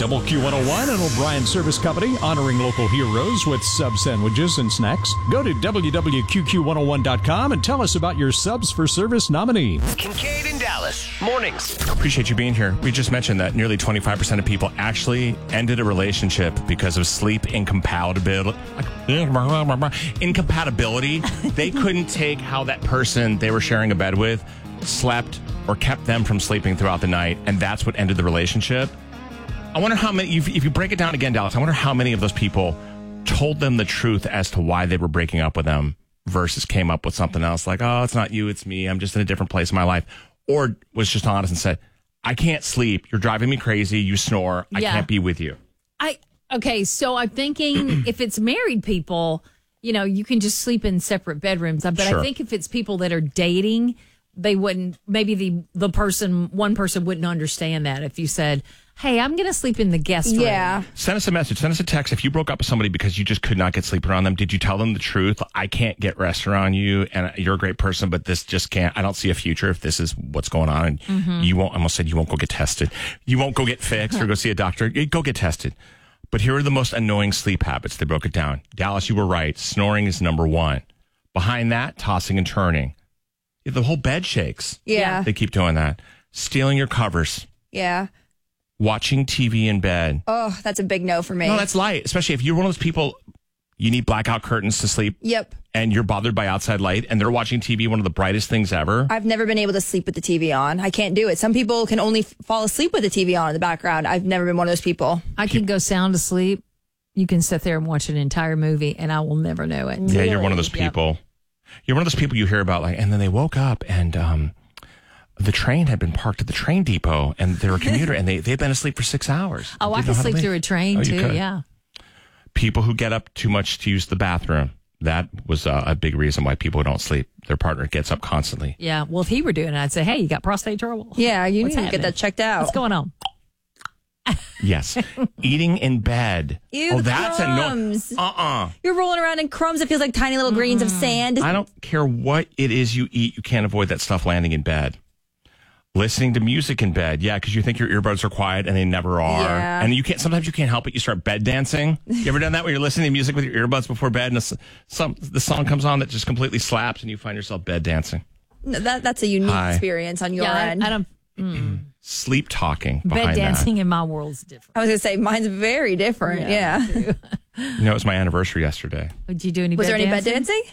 Double Q101 and O'Brien Service Company, honoring local heroes with sub sandwiches and snacks. Go to www.qqq101.com and tell us about your subs for service nominee. Kincaid in Dallas, mornings. Appreciate you being here. We just mentioned that nearly 25% of people actually ended a relationship because of sleep incompatibility. They couldn't take how that person they were sharing a bed with slept or kept them from sleeping throughout the night, and that's what ended the relationship. I wonder how many, if you break it down again, Dallas, I wonder how many of those people told them the truth as to why they were breaking up with them versus came up with something else like, oh, it's not you, it's me. I'm just in a different place in my life. Or was just honest and said, I can't sleep. You're driving me crazy. You snore. I can't be with you. Okay, so I'm thinking if it's married people, you can just sleep in separate bedrooms. But Sure. I think if it's people that are dating, they wouldn't, maybe one person wouldn't understand that if you said, hey, I'm going to sleep in the guest room. Yeah. Send us a message. Send us a text. If you broke up with somebody because you just could not get sleep around them, did you tell them the truth? I can't get rest around you, and you're a great person, but this just can't. I don't see a future if this is what's going on. And you won't, I almost said you won't go get tested. You won't go get fixed or go see a doctor. Go get tested. But here are the most annoying sleep habits. They broke it down. Dallas, you were right. Snoring is number one. Behind that, tossing and turning. The whole bed shakes. Yeah. They keep doing that. Stealing your covers. Yeah. Watching TV in bed. Oh, that's a big no for me. No, that's light. Especially if you're one of those people, you need blackout curtains to sleep. Yep. And you're bothered by outside light, and they're watching TV, one of the brightest things ever. I've never been able to sleep with the TV on. I can't do it. Some people can only fall asleep with the TV on in the background. I've never been one of those people. I can go sound asleep. You can sit there and watch an entire movie, and I will never know it. Yeah, you're one of those people. You're one of those people you hear about, like, and then they woke up and the train had been parked at the train depot, and they're a commuter, and they've been asleep for 6 hours. Oh, I can sleep through a train, too, could. yeah. People who get up too much to use the bathroom. That was a big reason why people don't sleep. Their partner gets up constantly. Yeah, well, if he were doing it, I'd say, hey, you got prostate trouble. Yeah, you What's need to happening? get that checked out. What's going on? Yes. Eating in bed. Ew, the that's crumbs. annoying. You're rolling around in crumbs. It feels like tiny little grains of sand. I don't care what it is you eat. You can't avoid that stuff landing in bed. Listening to music in bed. Yeah, because you think your earbuds are quiet and they never are. Yeah. And sometimes you can't help it. You start bed dancing. You ever done that where you're listening to music with your earbuds before bed and the song comes on that just completely slaps and you find yourself bed dancing? No, that's a unique experience on your end. I don't. Sleep talking behind Bed dancing that. in my world is different. I was going to say, mine's very different. Yeah. You know, it was my anniversary yesterday. Did you do any Was bed there any dancing? bed dancing?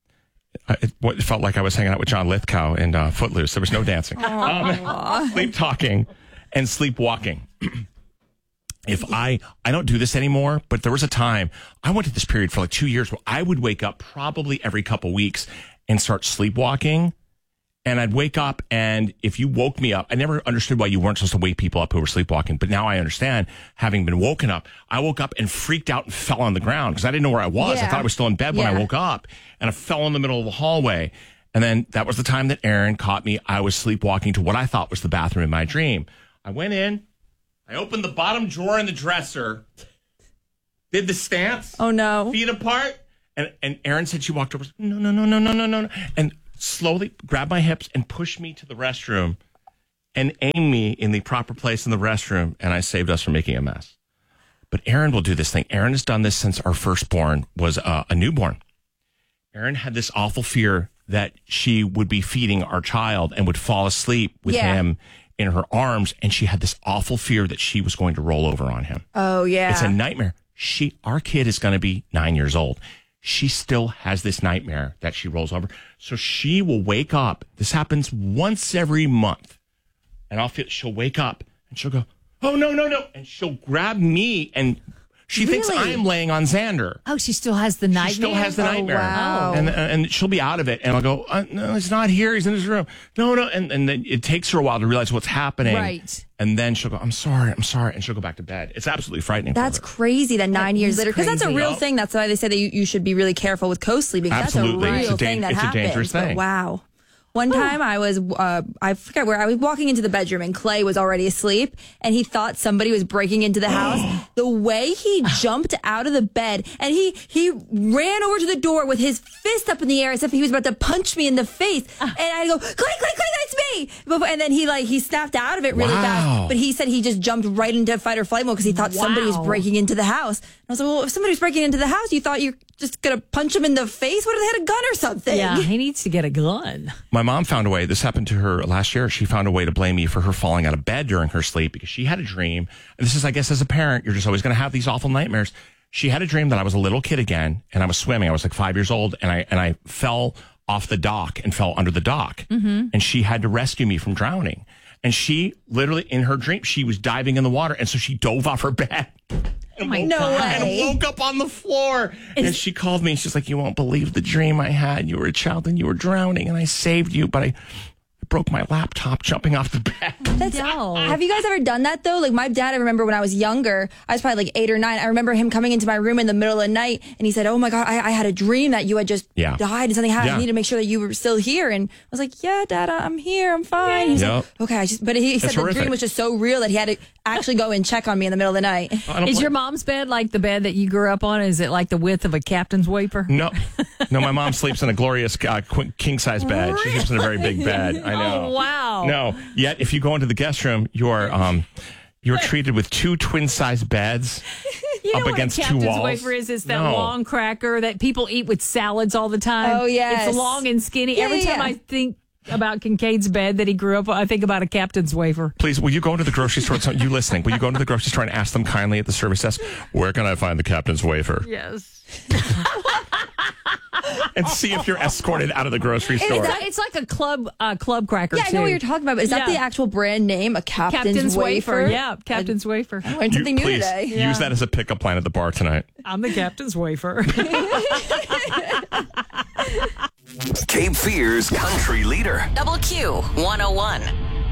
It felt like I was hanging out with John Lithgow in Footloose. There was no dancing. Sleep talking and sleepwalking. I don't do this anymore, but there was a time I went to this period for like 2 years where I would wake up probably every couple weeks and start sleepwalking. And I'd wake up, and if you woke me up, I never understood why you weren't supposed to wake people up who were sleepwalking. But now I understand, having been woken up, I woke up and freaked out and fell on the ground because I didn't know where I was. Yeah. I thought I was still in bed when I woke up, and I fell in the middle of the hallway. And then that was the time that Aaron caught me. I was sleepwalking to what I thought was the bathroom in my dream. I went in, I opened the bottom drawer in the dresser, did the stance. Oh, no. Feet apart. And Aaron said she walked over, no. And slowly grabbed my hips and pushed me to the restroom and aimed me in the proper place in the restroom. And I saved us from making a mess. But Aaron will do this thing. Aaron has done this since our firstborn was a newborn. Aaron had this awful fear that she would be feeding our child and would fall asleep with him in her arms. And she had this awful fear that she was going to roll over on him. Oh, yeah. It's a nightmare. Our kid is going to be 9 years old. She still has this nightmare that she rolls over. So she will wake up. This happens once every month. And she'll wake up and she'll go, oh, no. And she'll grab me and she thinks I'm laying on Xander. Oh, she still has the nightmare? She still has the nightmare. Wow. And she'll be out of it. And I'll go, no, he's not here. He's in his room. No. And then it takes her a while to realize what's happening. Right. And then she'll go, I'm sorry. And she'll go back to bed. It's absolutely frightening. That's for her. crazy that 9 years is later, because that's a crazy. real thing. That's why they say that you should be really careful with co-sleeping. Absolutely. That's a real It's a thing that it's a happens. dangerous But thing. wow. One time I was, I forget where, I was walking into the bedroom and Clay was already asleep and he thought somebody was breaking into the house. The way he jumped out of the bed and he ran over to the door with his fist up in the air as if he was about to punch me in the face. And I go, Clay, that's me. And then he snapped out of it really fast. But he said he just jumped right into fight or flight mode because he thought somebody was breaking into the house. And I was like, well, if somebody was breaking into the house, you thought you're just going to punch him in the face? What if they had a gun or something? Yeah, he needs to get a gun. My mom found a way. This happened to her last year. She found a way to blame me for her falling out of bed during her sleep because she had a dream. And this is, I guess, as a parent, you're just always going to have these awful nightmares. She had a dream that I was a little kid again and I was swimming. I was like 5 years old and I fell off the dock and fell under the dock. Mm-hmm. And she had to rescue me from drowning. And she literally, in her dream, she was diving in the water. And so she dove off her bed. And woke up on the floor. And she called me and she's like, you won't believe the dream I had. You were a child and you were drowning and I saved you, but I broke my laptop jumping off the bed. Have you guys ever done that though? Like my dad, I remember when I was younger, I was probably like 8 or 9. I remember him coming into my room in the middle of the night and he said, oh my God, I had a dream that you had just died and something happened. I need to make sure that you were still here. And I was like, yeah, Dad, I'm here. I'm fine. He's like, okay. But he said the dream was just so real that he had to actually go and check on me in the middle of the night. Is your mom's bed like the bed that you grew up on? Is it like the width of a captain's wafer? No, my mom sleeps in a glorious king size bed. She sleeps in a very big bed. I know. Oh, wow. No, yet if you go into the guest room, you're treated with 2 twin size beds up against 2 walls. Captain's wafer is that long cracker that people eat with salads all the time. Oh, yes. It's long and skinny. Every time I think about Kincaid's bed that he grew up on, I think about a Captain's wafer. Please, will you go into the grocery store? You listening? Will you go into the grocery store and ask them kindly at the service desk, where can I find the Captain's wafer? Yes. And see if you're escorted out of the grocery store. It's like a club cracker. Yeah, I know what you're talking about. But is that the actual brand name? A Captain's wafer? Yeah, Captain's wafer. I learned something new today. Use that as a pickup line at the bar tonight. I'm the Captain's wafer. Cape Fear's country leader. Double Q 101.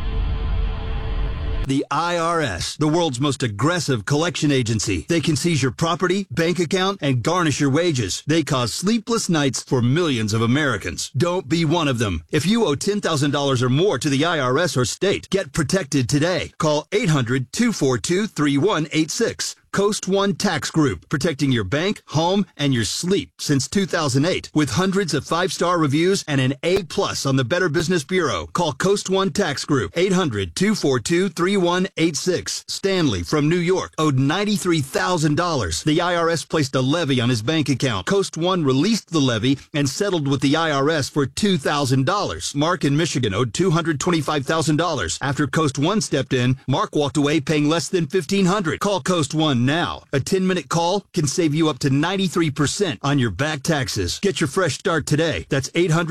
The IRS, the world's most aggressive collection agency. They can seize your property, bank account, and garnish your wages. They cause sleepless nights for millions of Americans. Don't be one of them. If you owe $10,000 or more to the IRS or state, get protected today. Call 800-242-3186. Coast One Tax Group, protecting your bank, home, and your sleep since 2008. With hundreds of 5-star reviews and an A+ on the Better Business Bureau. Call Coast One Tax Group, 800-242-3186. Stanley from New York owed $93,000. The IRS placed a levy on his bank account. Coast One released the levy and settled with the IRS for $2,000. Mark in Michigan owed $225,000. After Coast One stepped in, Mark walked away paying less than $1,500. Call Coast One now. A 10-minute call can save you up to 93% on your back taxes. Get your fresh start today. That's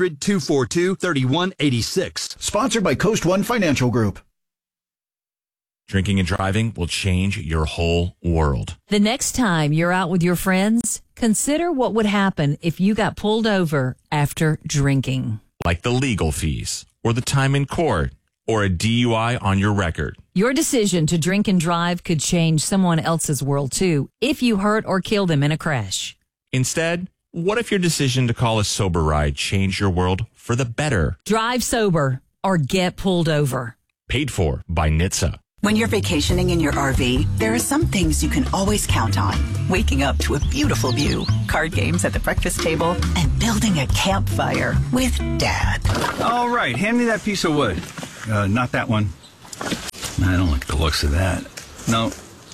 800-242-3186. Sponsored by Coast One Financial Group. Drinking and driving will change your whole world. The next time you're out with your friends, consider what would happen if you got pulled over after drinking. Like the legal fees, or the time in court, or a DUI on your record. Your decision to drink and drive could change someone else's world, too, if you hurt or kill them in a crash. Instead, what if your decision to call a sober ride changed your world for the better? Drive sober or get pulled over. Paid for by NHTSA. When you're vacationing in your RV, there are some things you can always count on. Waking up to a beautiful view, card games at the breakfast table, and building a campfire with Dad. All right, hand me that piece of wood. Not that one. I don't like the looks of that. No.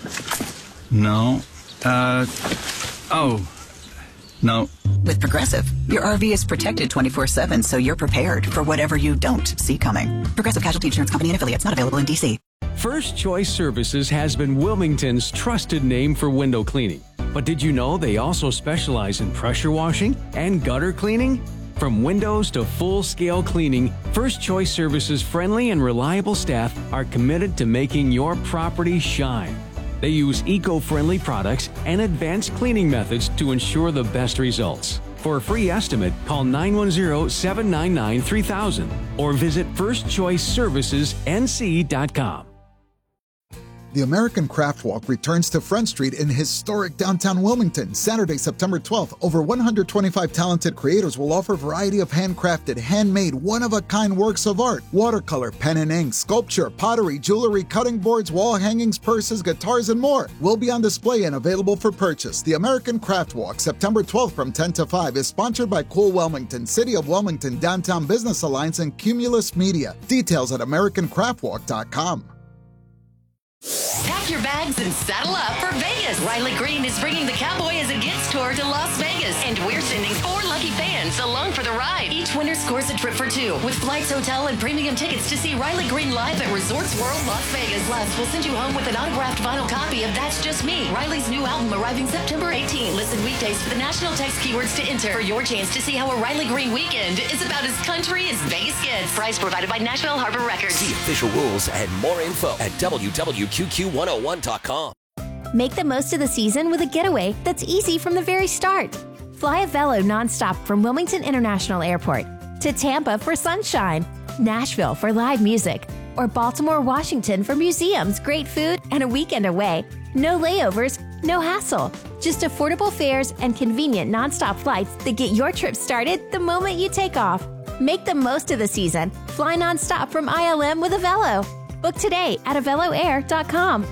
No. With Progressive, your RV is protected 24/7, so you're prepared for whatever you don't see coming. Progressive Casualty Insurance Company and affiliates, not available in D.C. First Choice Services has been Wilmington's trusted name for window cleaning. But did you know they also specialize in pressure washing and gutter cleaning? From windows to full-scale cleaning, First Choice Services' friendly and reliable staff are committed to making your property shine. They use eco-friendly products and advanced cleaning methods to ensure the best results. For a free estimate, call 910-799-3000 or visit firstchoiceservicesnc.com. The American Craft Walk returns to Front Street in historic downtown Wilmington, Saturday, September 12th. Over 125 talented creators will offer a variety of handcrafted, handmade, one-of-a-kind works of art. Watercolor, pen and ink, sculpture, pottery, jewelry, cutting boards, wall hangings, purses, guitars, and more will be on display and available for purchase. The American Craft Walk, September 12th from 10 to 5, is sponsored by Cool Wilmington, City of Wilmington, Downtown Business Alliance, and Cumulus Media. Details at AmericanCraftWalk.com. Pack your bags and saddle up for Vegas. Riley Green is bringing the Cowboy as a Gets tour to Las Vegas, and we're sending 4 lucky fans along for the ride. Each winner scores a trip for 2 with flights, hotel, and premium tickets to see Riley Green live at Resorts World Las Vegas. Plus, we'll send you home with an autographed vinyl copy of That's Just Me, Riley's new album arriving September 18. Listen weekdays for the national text keywords to enter for your chance to see how a Riley Green weekend is about as country as Vegas gets. Prize provided by Nashville Harbor Records. See official rules and more info at www.QQ101.com. Make the most of the season with a getaway that's easy from the very start. Fly a Velo nonstop from Wilmington International Airport to Tampa for sunshine, Nashville for live music, or Baltimore, Washington for museums, great food, and a weekend away. No layovers, no hassle. Just affordable fares and convenient nonstop flights that get your trip started the moment you take off. Make the most of the season. Fly nonstop from ILM with a Velo. Book today at aveloair.com.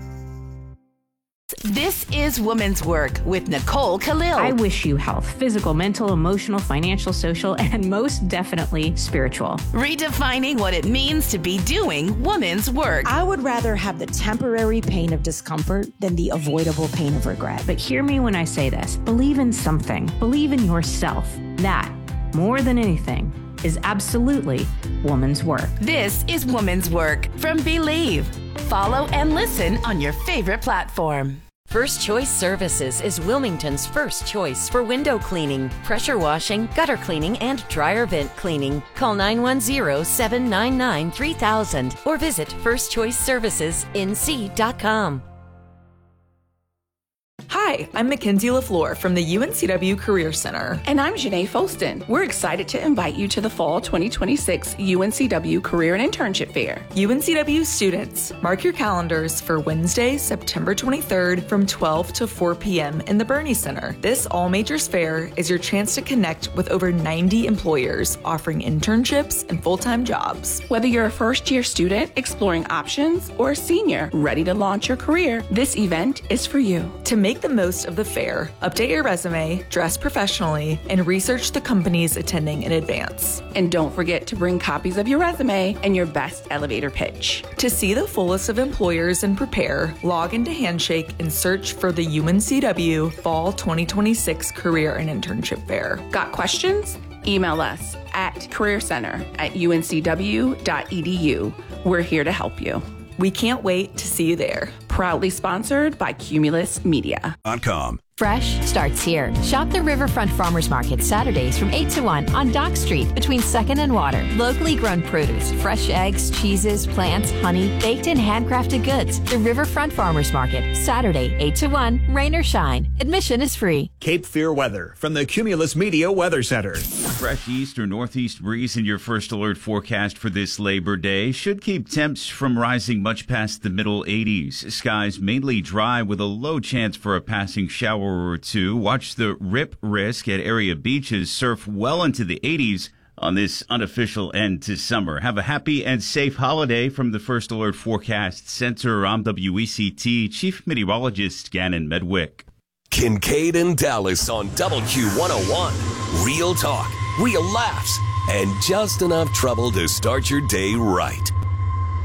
This is Women's Work with Nicole Khalil. I wish you health, physical, mental, emotional, financial, social, and most definitely spiritual. Redefining what it means to be doing women's work. I would rather have the temporary pain of discomfort than the avoidable pain of regret. But hear me when I say this. Believe in something. Believe in yourself. That, more than anything, is absolutely woman's work. This is Woman's Work from Believe. Follow and listen on your favorite platform. First Choice Services is Wilmington's first choice for window cleaning, pressure washing, gutter cleaning, and dryer vent cleaning. Call 910-799-3000 or visit firstchoiceservicesinc.com. Hi, I'm Mackenzie LaFleur from the UNCW Career Center. And I'm Janae Folston. We're excited to invite you to the Fall 2026 UNCW Career and Internship Fair. UNCW students, mark your calendars for Wednesday, September 23rd from 12 to 4 p.m. in the Bernie Center. This all-majors fair is your chance to connect with over 90 employers offering internships and full-time jobs. Whether you're a first-year student exploring options or a senior ready to launch your career, this event is for you. To make the most of the fair, update your resume, dress professionally, and research the companies attending in advance. And don't forget to bring copies of your resume and your best elevator pitch. To see the full list of employers and prepare, log into Handshake and search for the UNCW Fall 2026 Career and Internship Fair. Got questions? Email us at careercenter@uncw.edu. We're here to help you. We can't wait to see you there. Proudly sponsored by Cumulus Media. Fresh starts here. Shop the Riverfront Farmers Market Saturdays from 8 to 1 on Dock Street between 2nd and Water. Locally grown produce, fresh eggs, cheeses, plants, honey, baked and handcrafted goods. The Riverfront Farmers Market, Saturday, 8 to 1, rain or shine. Admission is free. Cape Fear weather from the Cumulus Media Weather Center. Fresh east or northeast breeze in your first alert forecast for this Labor Day should keep temps from rising much past the middle 80s. Skies mainly dry with a low chance for a passing shower or two. Watch the rip risk at area beaches. Surf well into the 80s on this unofficial end to summer. Have a happy and safe holiday from the First Alert Forecast Center. I'm WECT Chief Meteorologist Gannon Medwick. Kincaid and Dallas on WQ101. Real talk, real laughs, and just enough trouble to start your day right.